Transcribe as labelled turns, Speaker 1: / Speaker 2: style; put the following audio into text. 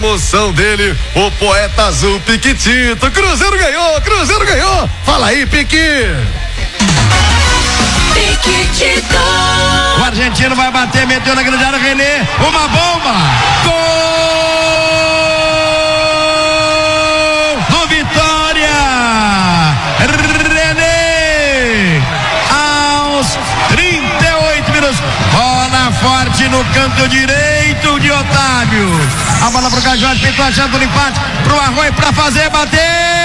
Speaker 1: Emoção dele, o poeta azul Piquitito. Cruzeiro ganhou. Fala aí, Piqui.
Speaker 2: Piquitito.
Speaker 3: O argentino vai bater, meteu na grande área, René, uma bomba. Gol do Vitória. René, aos 38 minutos. Bola forte no canto direito de Otávio. A bola pro Cajós, pintou achando o empate pro Arroio pra fazer, bater.